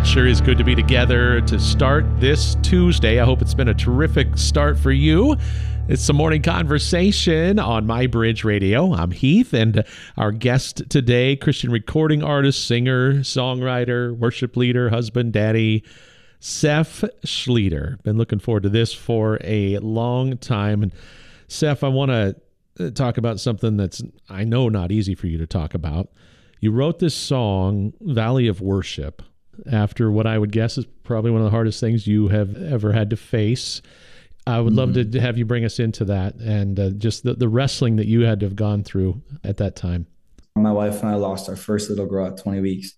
It sure is good to be together to start this Tuesday. I hope it's been a terrific start for you. It's the morning conversation on My Bridge Radio. I'm Heath, and our guest today, Christian recording artist, singer, songwriter, worship leader, husband, daddy, Seph Schlueter. Been looking forward to this for a long time. And Seph, I want to talk about something that's, I know, not easy for you to talk about. You wrote this song, Valley of Worship, after what I would guess is probably one of the hardest things you have ever had to face. I would love to have you bring us into that and just the wrestling that you had to have gone through at that time. My wife and I lost our first little girl at 20 weeks,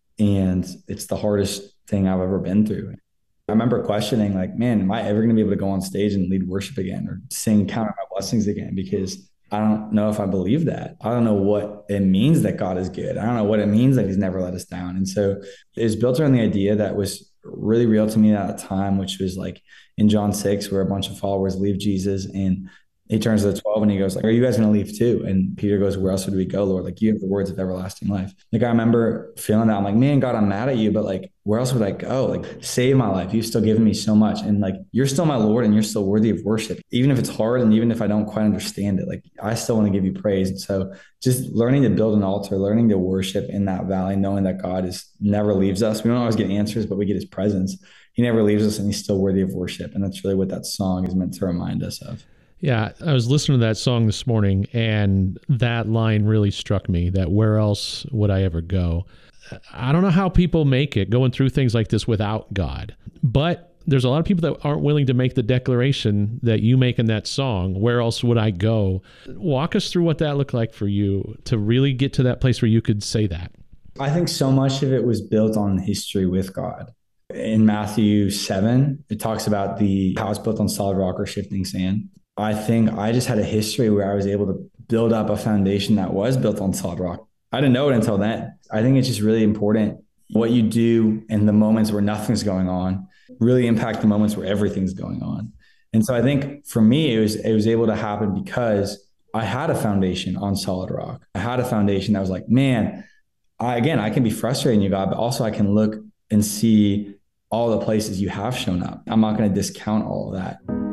and it's the hardest thing I've ever been through. I remember questioning, like, man, am I ever going to be able to go on stage and lead worship again or sing Count on My Blessings again? Because I don't know if I believe that. I don't know what it means that God is good. I don't know what it means that he's never let us down. And so it was built around the idea that was really real to me at the time, which was like in John 6, where a bunch of followers leave Jesus and he turns to the 12 and he goes, like, are you guys going to leave too? And Peter goes, where else would we go, Lord? Like, you have the words of everlasting life. Like, I remember feeling that. I'm like, man, God, I'm mad at you, but like, where else would I go? Like, save my life. You've still given me so much. And like, you're still my Lord and you're still worthy of worship. Even if it's hard and even if I don't quite understand it, like, I still want to give you praise. And so just learning to build an altar, learning to worship in that valley, knowing that God never leaves us. We don't always get answers, but we get his presence. He never leaves us and he's still worthy of worship. And that's really what that song is meant to remind us of. Yeah, I was listening to that song this morning, and that line really struck me, that where else would I ever go? I don't know how people make it going through things like this without God, but there's a lot of people that aren't willing to make the declaration that you make in that song, where else would I go? Walk us through what that looked like for you to really get to that place where you could say that. I think so much of it was built on history with God. In Matthew 7, it talks about the house built on solid rock or shifting sand. I think I just had a history where I was able to build up a foundation that was built on solid rock. I didn't know it until then. I think it's just really important. What you do in the moments where nothing's going on really impact the moments where everything's going on. And so I think for me, it was able to happen because I had a foundation on solid rock. I had a foundation that was like, man, I can be frustrating you, God, but also I can look and see all the places you have shown up. I'm not going to discount all of that.